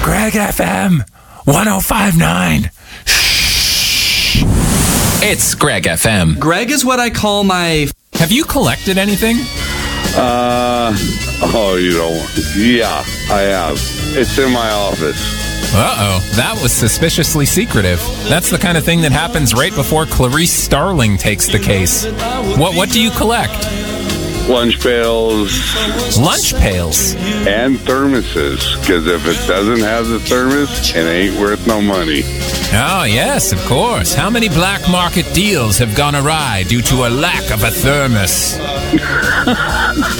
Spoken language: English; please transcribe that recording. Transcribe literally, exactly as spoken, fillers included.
Greg F M one oh five point nine. It's Greg F M. Greg is what I call my... Have you collected anything? Uh, oh, you don't. Yeah, I have. It's in my office. Uh-oh, that was suspiciously secretive. That's the kind of thing that happens right before Clarice Starling takes the case. What what do you collect? Lunch pails. Lunch pails? And thermoses, because if it doesn't have the thermos, it ain't worth no money. Oh, yes, of course. How many black market deals have gone awry due to a lack of a thermos?